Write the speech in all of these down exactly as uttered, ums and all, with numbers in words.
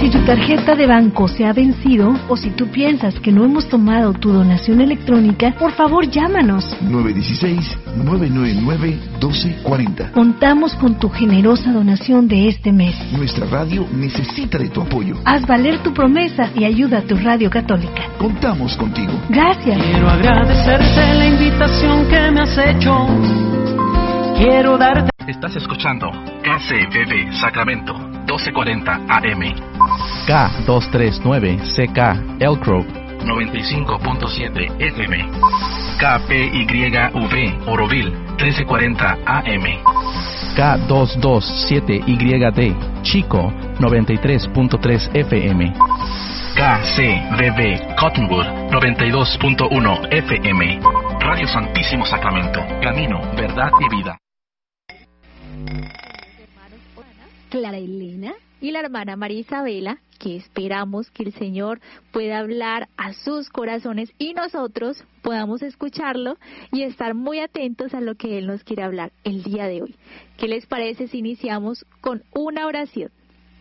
Si tu tarjeta de banco se ha vencido o si tú piensas que no hemos tomado tu donación electrónica, por favor llámanos. nueve uno seis, nueve nueve nueve, uno dos cuatro cero. Contamos con tu generosa donación de este mes. Nuestra radio necesita de tu apoyo. Haz valer tu promesa y ayuda a tu radio católica. Contamos contigo. Gracias. Quiero agradecerte la invitación que me has hecho. Quiero darte... Estás escuchando K C B B Sacramento, doce cuarenta A M. K doscientos treinta y nueve C K Elk Grove, noventa y cinco punto siete F M. K P Y V Oroville, trece cuarenta A M. K doscientos veintisiete Y D Chico, noventa y tres punto tres F M. K C B B Cottonwood, noventa y dos punto uno F M. Radio Santísimo Sacramento, camino, verdad y vida. Clara Elena y la hermana María Isabela, que esperamos que el Señor pueda hablar a sus corazones y nosotros podamos escucharlo y estar muy atentos a lo que Él nos quiere hablar el día de hoy. ¿Qué les parece si iniciamos con una oración?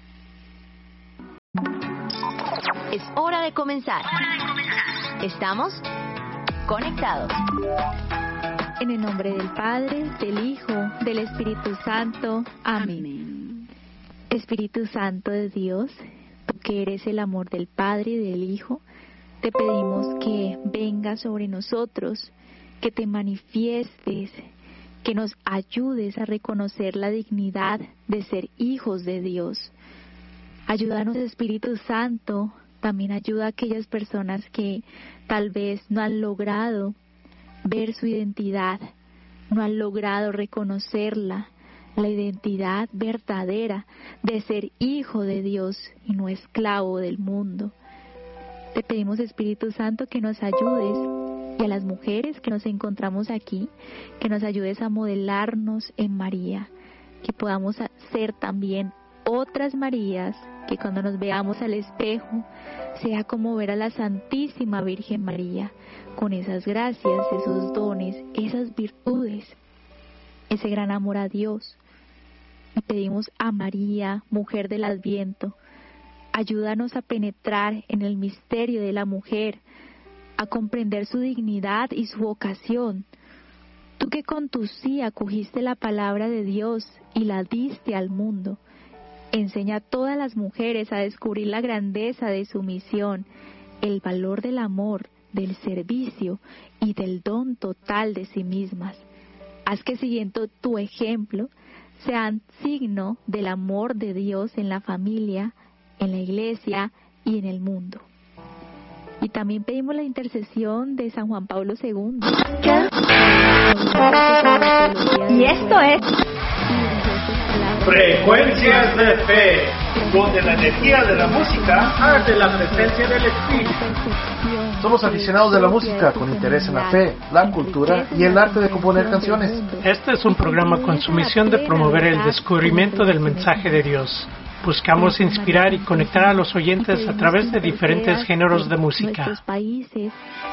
Es hora de comenzar. Estamos conectados. En el nombre del Padre, del Hijo, del Espíritu Santo. Amén. Espíritu Santo de Dios, tú que eres el amor del Padre y del Hijo, te pedimos que vengas sobre nosotros, que te manifiestes, que nos ayudes a reconocer la dignidad de ser hijos de Dios. Ayúdanos, Espíritu Santo, también ayuda a aquellas personas que tal vez no han logrado ver su identidad, no han logrado reconocerla, la identidad verdadera de ser hijo de Dios y no esclavo del mundo. Te pedimos, Espíritu Santo, que nos ayudes, y a las mujeres que nos encontramos aquí, que nos ayudes a modelarnos en María, que podamos ser también otras Marías, que cuando nos veamos al espejo sea como ver a la Santísima Virgen María, con esas gracias, esos dones, esas virtudes, ese gran amor a Dios. Y pedimos a María, mujer del Adviento, ayúdanos a penetrar en el misterio de la mujer, a comprender su dignidad y su vocación. Tú que con tu sí acogiste la palabra de Dios y la diste al mundo, enseña a todas las mujeres a descubrir la grandeza de su misión, el valor del amor, del servicio y del don total de sí mismas. Haz que siguiendo tu ejemplo sean signo del amor de Dios en la familia, en la iglesia y en el mundo. Y también pedimos la intercesión de San Juan Pablo segundo. Y esto es Frecuencias de Fe, donde la energía de la música hace la presencia del Espíritu. Somos aficionados de la música con interés en la fe, la cultura y el arte de componer canciones. Este es un programa con su misión de promover el descubrimiento del mensaje de Dios. Buscamos inspirar y conectar a los oyentes a través de diferentes géneros de música. Nuestros países